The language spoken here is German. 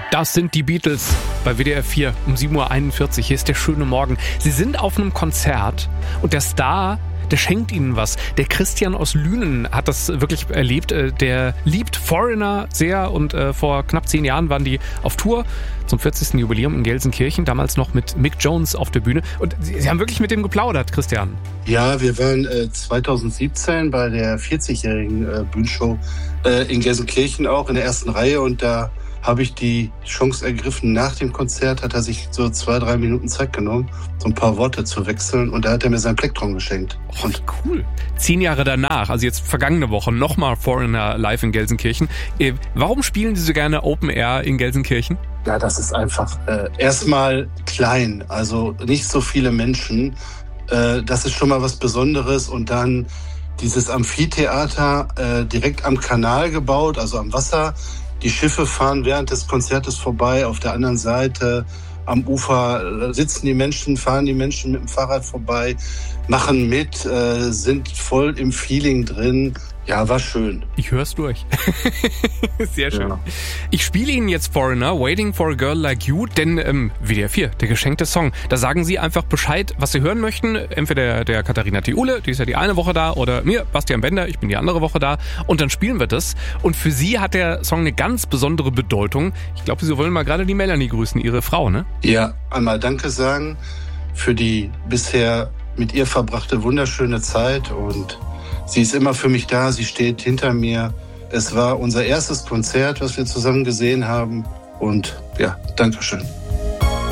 Das sind die Beatles bei WDR 4 um 7.41 Uhr. Hier ist der schöne Morgen. Sie sind auf einem Konzert und der Star, der schenkt ihnen was. Der Christian aus Lünen hat das wirklich erlebt. Der liebt Foreigner sehr und vor knapp 10 Jahren waren die auf Tour zum 40. Jubiläum in Gelsenkirchen, damals noch mit Mick Jones auf der Bühne. Und Sie haben wirklich mit dem geplaudert, Christian. Ja, wir waren 2017 bei der 40-jährigen Bühnenshow in Gelsenkirchen auch in der ersten Reihe und da habe ich die Chance ergriffen. Nach dem Konzert hat er sich so 2-3 Minuten Zeit genommen, so ein paar Worte zu wechseln und da hat er mir sein Plektron geschenkt. Und cool. 10 Jahre danach, also jetzt vergangene Woche, nochmal Foreigner live in Gelsenkirchen. Warum spielen Sie so gerne Open Air in Gelsenkirchen? Ja, das ist einfach erstmal klein, also nicht so viele Menschen. Das ist schon mal was Besonderes und dann dieses Amphitheater direkt am Kanal gebaut, also am Wasser. Die Schiffe fahren während des Konzertes vorbei. Auf der anderen Seite am Ufer sitzen die Menschen, fahren die Menschen mit dem Fahrrad vorbei, machen mit, sind voll im Feeling drin. Ja, war schön. Ich hör's durch. Sehr schön. Ja. Ich spiele Ihnen jetzt Foreigner, Waiting for a Girl Like You, denn WDR 4, der geschenkte Song. Da sagen Sie einfach Bescheid, was Sie hören möchten. Entweder der Katharina Thiule, die ist ja die eine Woche da, oder mir, Bastian Bender, ich bin die andere Woche da. Und dann spielen wir das. Und für Sie hat der Song eine ganz besondere Bedeutung. Ich glaube, Sie wollen mal gerade die Melanie grüßen, Ihre Frau, ne? Ja, einmal Danke sagen für die bisher mit ihr verbrachte wunderschöne Zeit und sie ist immer für mich da, sie steht hinter mir. Es war unser erstes Konzert, was wir zusammen gesehen haben. Und ja, Dankeschön.